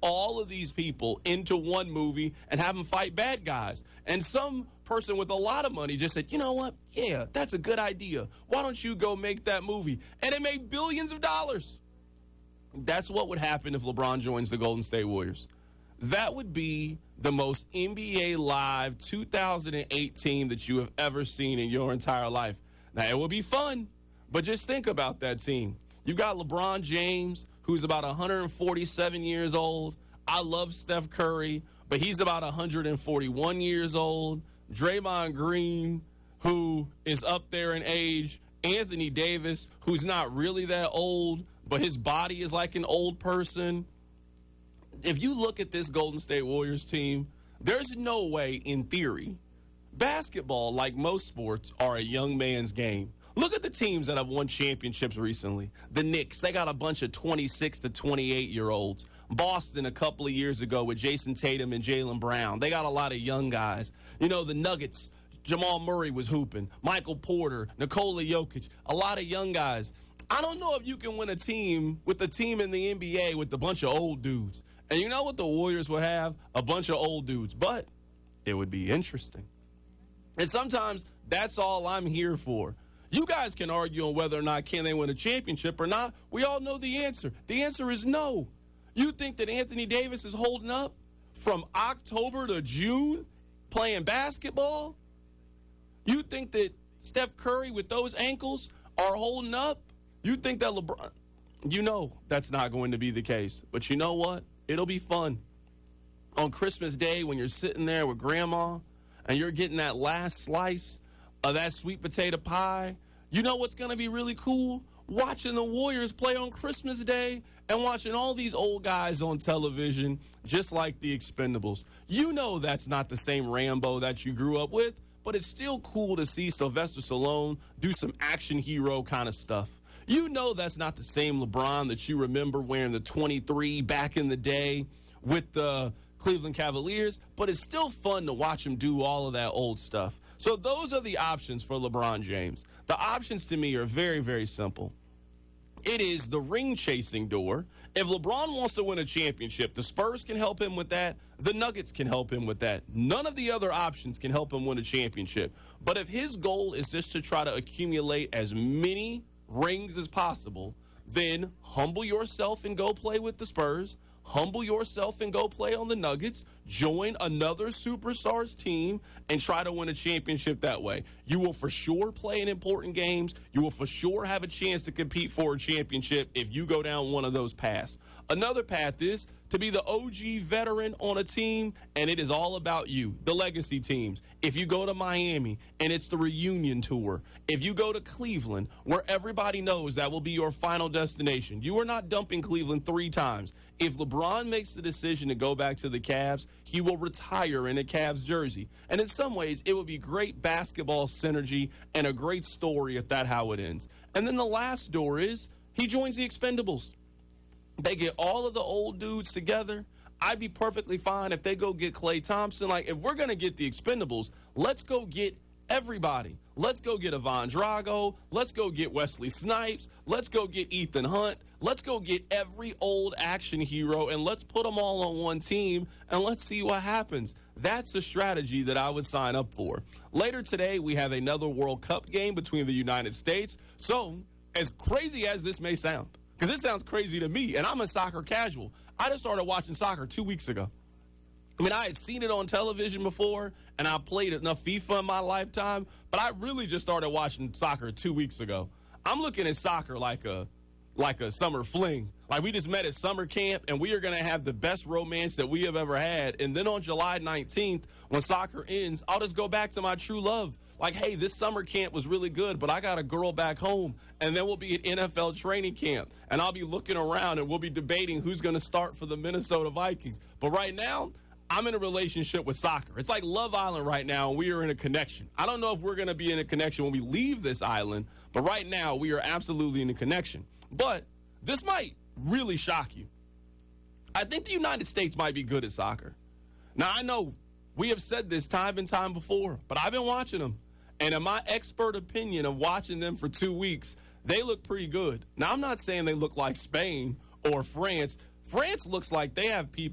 all of these people into one movie and have them fight bad guys. And some person with a lot of money just said, you know what? Yeah, that's a good idea. Why don't you go make that movie? And it made billions of dollars. That's what would happen if LeBron joins the Golden State Warriors. That would be the most NBA Live 2008 team that you have ever seen in your entire life. Now, it will be fun, but just think about that team. You got LeBron James, who's about 147 years old. I love Steph Curry, but he's about 141 years old. Draymond Green, who is up there in age. Anthony Davis, who's not really that old, but his body is like an old person. If you look at this Golden State Warriors team, there's no way, in theory, basketball, like most sports, are a young man's game. Look at the teams that have won championships recently. The Knicks, they got a bunch of 26 to 28-year-olds. Boston a couple of years ago with Jason Tatum and Jaylen Brown. They got a lot of young guys. You know, the Nuggets, Jamal Murray was hooping. Michael Porter, Nikola Jokic, a lot of young guys. I don't know if you can win a team with the team in the NBA with a bunch of old dudes. And you know what the Warriors would have? A bunch of old dudes. But it would be interesting. And sometimes that's all I'm here for. You guys can argue on whether or not can they win a championship or not. We all know the answer. The answer is no. You think that Anthony Davis is holding up from October to June playing basketball? You think that Steph Curry with those ankles are holding up? You think that LeBron... You know that's not going to be the case. But you know what? It'll be fun. On Christmas Day when you're sitting there with Grandma and you're getting that last slice of that sweet potato pie, you know what's going to be really cool? Watching the Warriors play on Christmas Day and watching all these old guys on television just like the Expendables. You know that's not the same Rambo that you grew up with, but it's still cool to see Sylvester Stallone do some action hero kind of stuff. You know that's not the same LeBron that you remember wearing the 23 back in the day with the Cleveland Cavaliers, but it's still fun to watch him do all of that old stuff. So those are the options for LeBron James. The options to me are very, very simple. It is the ring-chasing door. If LeBron wants to win a championship, the Spurs can help him with that. The Nuggets can help him with that. None of the other options can help him win a championship. But if his goal is just to try to accumulate as many rings as possible, then humble yourself and go play with the Spurs. Humble yourself and go play on the Nuggets. Join another superstars team and try to win a championship that way. You will for sure play in important games. You will for sure have a chance to compete for a championship if you go down one of those paths. Another path is to be the OG veteran on a team, and it is all about you, the legacy teams. If you go to Miami and it's the reunion tour, if you go to Cleveland where everybody knows that will be your final destination, you are not dumping Cleveland 3 times. If LeBron makes the decision to go back to the Cavs, he will retire in a Cavs jersey. And in some ways, it would be great basketball synergy and a great story if that's how it ends. And then the last door is he joins the Expendables. They get all of the old dudes together. I'd be perfectly fine if they go get Klay Thompson. Like, if we're going to get the Expendables, let's go get everybody. Let's go get Ivan Drago. Let's go get Wesley Snipes. Let's go get Ethan Hunt. Let's go get every old action hero, and let's put them all on one team, and let's see what happens. That's a strategy that I would sign up for. Later today, we have another World Cup game between the United States. So, as crazy as this may sound, because it sounds crazy to me, and I'm a soccer casual. I just started watching soccer 2 weeks ago. I mean, I had seen it on television before, and I played enough FIFA in my lifetime, but I really just started watching soccer 2 weeks ago. I'm looking at soccer like a summer fling. Like, we just met at summer camp, and we are going to have the best romance that we have ever had. And then on July 19th, when soccer ends, I'll just go back to my true love. Like, hey, this summer camp was really good, but I got a girl back home. And then we'll be at NFL training camp, and I'll be looking around, and we'll be debating who's going to start for the Minnesota Vikings. But right now, I'm in a relationship with soccer. It's like Love Island right now, and we are in a connection. I don't know if we're going to be in a connection when we leave this island, but right now we are absolutely in a connection. But this might really shock you. I think the United States might be good at soccer. Now, I know we have said this time and time before, but I've been watching them. And in my expert opinion of watching them for 2 weeks, they look pretty good. Now, I'm not saying they look like Spain or France. France looks like they have people